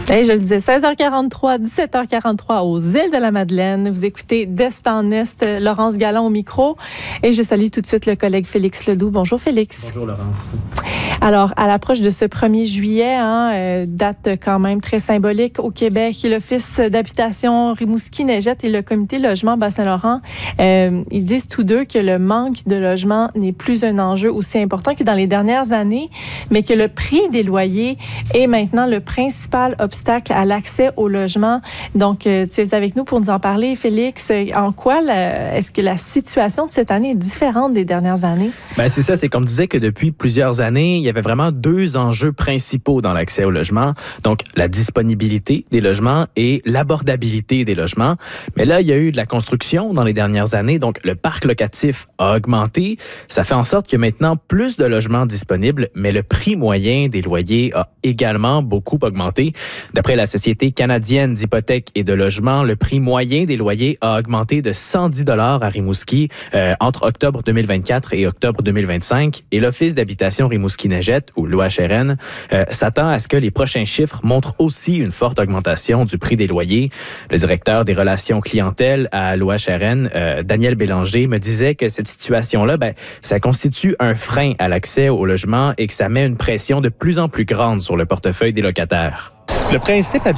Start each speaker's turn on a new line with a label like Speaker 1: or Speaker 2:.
Speaker 1: Hey, je le disais, 16h43, 17h43 aux îles de la Madeleine. Vous écoutez d'Est en Est, Laurence Galland au micro. Et je salue tout de suite le collègue Félix Ledoux. Bonjour Félix.
Speaker 2: Bonjour Laurence.
Speaker 1: Alors, à l'approche de ce 1er juillet, date quand même très symbolique au Québec, l'Office d'habitation Rimouski-Neigette et le Comité logement Bas-Saint-Laurent, ils disent tous deux que le manque de logement n'est plus un enjeu aussi important que dans les dernières années, mais que le prix des loyers est maintenant le principal obstacle à l'accès au logement. Donc, tu es avec nous pour nous en parler, Félix. En quoi est-ce que la situation de cette année est différente des dernières années?
Speaker 2: Ben c'est ça, c'est comme disait que depuis plusieurs années, il y avait vraiment deux enjeux principaux dans l'accès au logement. Donc, la disponibilité des logements et l'abordabilité des logements. Mais là, il y a eu de la construction dans les dernières années, donc le parc locatif a augmenté. Ça fait en sorte qu'il y a maintenant plus de logements disponibles, mais le prix moyen des loyers a également beaucoup augmenté. D'après la Société canadienne d'hypothèques et de logement, le prix moyen des loyers a augmenté de 110 $ à Rimouski entre octobre 2024 et octobre 2025. Et l'Office d'habitation Rimouski-Neigette, ou l'OHRN, s'attend à ce que les prochains chiffres montrent aussi une forte augmentation du prix des loyers. Le directeur des relations clientèle à l'OHRN, Daniel Bélanger, me disait que cette situation-là, ça constitue un frein à l'accès au logement et que ça met une pression de plus en plus grande sur le portefeuille des locataires.
Speaker 3: Le principe